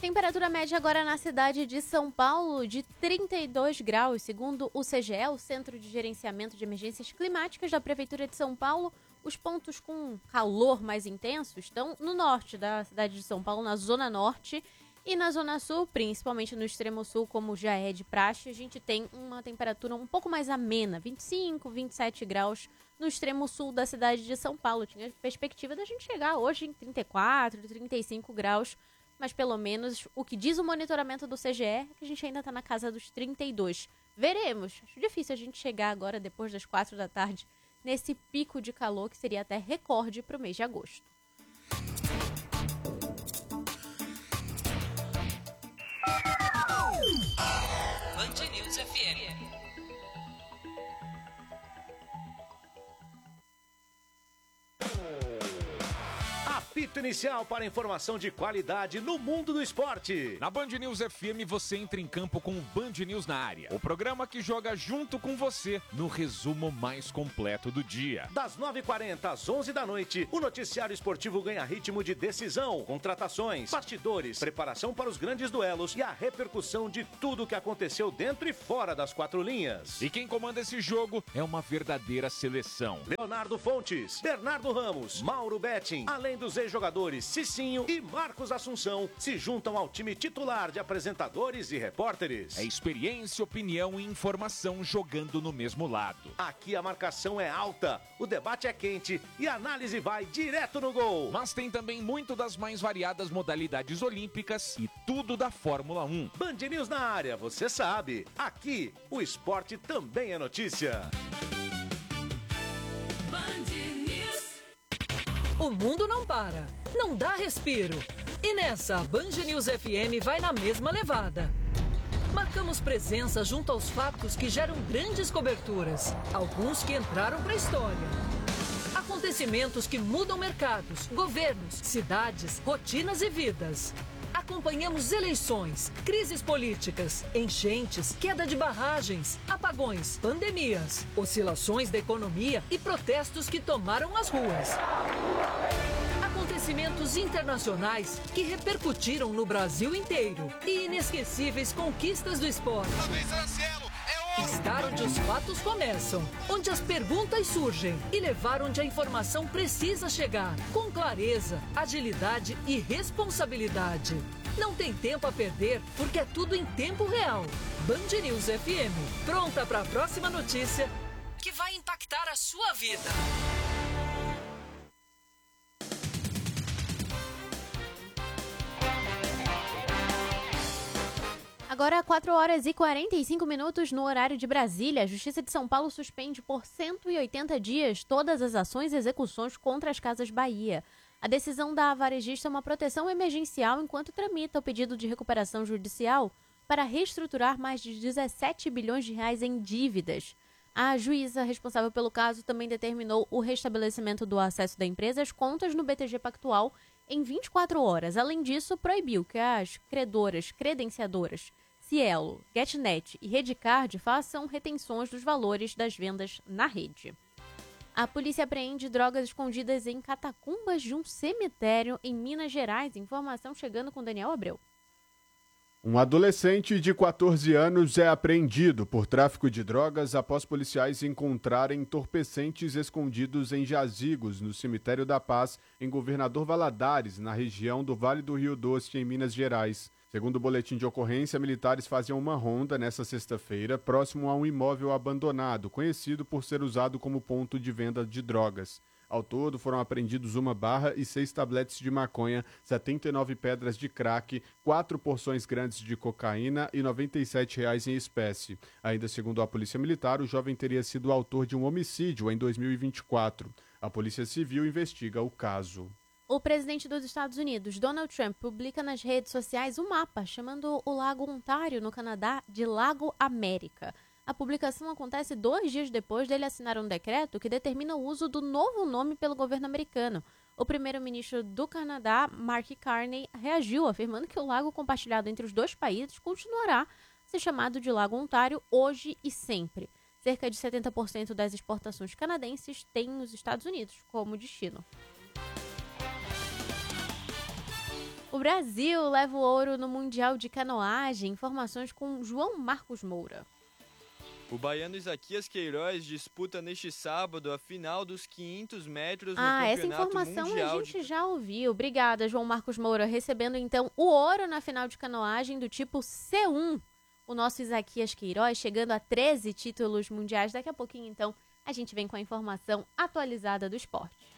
Temperatura média agora na cidade de São Paulo de 32 graus, segundo o CGE, o Centro de Gerenciamento de Emergências Climáticas da Prefeitura de São Paulo. Os pontos com calor mais intenso estão no norte da cidade de São Paulo, na Zona Norte, e na Zona Sul, principalmente no extremo sul, como já é de praxe, a gente tem uma temperatura um pouco mais amena, 25, 27 graus no extremo sul da cidade de São Paulo. Tinha perspectiva da gente chegar hoje em 34, 35 graus, mas pelo menos o que diz o monitoramento do CGE é que a gente ainda está na casa dos 32. Veremos. Acho difícil a gente chegar agora, depois das 4 da tarde, nesse pico de calor que seria até recorde para o mês de agosto. Band News FM. Apito inicial para informação de qualidade no mundo do esporte. Na Band News FM você entra em campo com o Band News na área. O programa que joga junto com você no resumo mais completo do dia. Das 9h40 às 11 da noite, o noticiário esportivo ganha ritmo de decisão, contratações, bastidores, preparação para os grandes duelos e a repercussão de tudo o que aconteceu dentro e fora das quatro linhas. E quem comanda esse jogo é uma verdadeira seleção. Leonardo Fontes, Bernardo Ramos, Mauro Betting, além dos ex-jogadores Cicinho e Marcos Assunção, se juntam ao time titular de apresentadores e repórteres. É experiência, opinião e informação jogando no mesmo lado. Aqui a marcação é alta, o debate é quente e a análise vai direto no gol. Mas tem também muito das mais variadas modalidades olímpicas e tudo da Fórmula 1. Band News na área, você sabe. Aqui, o esporte também é notícia. O mundo não para, não dá respiro. E nessa, a Band News FM vai na mesma levada. Marcamos presença junto aos fatos que geram grandes coberturas, alguns que entraram para a história. Acontecimentos que mudam mercados, governos, cidades, rotinas e vidas. Acompanhamos eleições, crises políticas, enchentes, queda de barragens, apagões, pandemias, oscilações da economia e protestos que tomaram as ruas. Acontecimentos internacionais que repercutiram no Brasil inteiro e inesquecíveis conquistas do esporte. Estar onde os fatos começam, onde as perguntas surgem e levar onde a informação precisa chegar, com clareza, agilidade e responsabilidade. Não tem tempo a perder, porque é tudo em tempo real. Band News FM, pronta para a próxima notícia que vai impactar a sua vida. Agora, 4 horas e 45 minutos no horário de Brasília. A Justiça de São Paulo suspende por 180 dias todas as ações e execuções contra as Casas Bahia. A decisão da varejista é uma proteção emergencial enquanto tramita o pedido de recuperação judicial para reestruturar mais de 17 bilhões de reais em dívidas. A juíza responsável pelo caso também determinou o restabelecimento do acesso da empresa às contas no BTG Pactual em 24 horas. Além disso, proibiu que as credenciadoras Cielo, GetNet e Redcard façam retenções dos valores das vendas na rede. A polícia apreende drogas escondidas em catacumbas de um cemitério em Minas Gerais. Informação chegando com Daniel Abreu. Um adolescente de 14 anos é apreendido por tráfico de drogas após policiais encontrarem entorpecentes escondidos em jazigos no Cemitério da Paz, em Governador Valadares, na região do Vale do Rio Doce, em Minas Gerais. Segundo o boletim de ocorrência, militares faziam uma ronda nesta sexta-feira, próximo a um imóvel abandonado, conhecido por ser usado como ponto de venda de drogas. Ao todo, foram apreendidos 1 barra e 6 tabletes de maconha, 79 pedras de crack, 4 porções grandes de cocaína e R$ 97 em espécie. Ainda segundo a Polícia Militar, o jovem teria sido autor de um homicídio em 2024. A Polícia Civil investiga o caso. O presidente dos Estados Unidos, Donald Trump, publica nas redes sociais um mapa chamando o Lago Ontário, no Canadá, de Lago América. A publicação acontece 2 dias depois dele assinar um decreto que determina o uso do novo nome pelo governo americano. O primeiro-ministro do Canadá, Mark Carney, reagiu, afirmando que o lago compartilhado entre os dois países continuará a ser chamado de Lago Ontário hoje e sempre. Cerca de 70% das exportações canadenses têm os Estados Unidos como destino. O Brasil leva o ouro no Mundial de Canoagem. Informações com João Marcos Moura. O baiano Isaquias Queiroz disputa neste sábado a final dos 500 metros no essa Campeonato informação Mundial a gente já ouviu. Obrigada, João Marcos Moura, recebendo então o ouro na final de canoagem do tipo C1. O nosso Isaquias Queiroz chegando a 13 títulos mundiais. Daqui a pouquinho, então, a gente vem com a informação atualizada do esporte.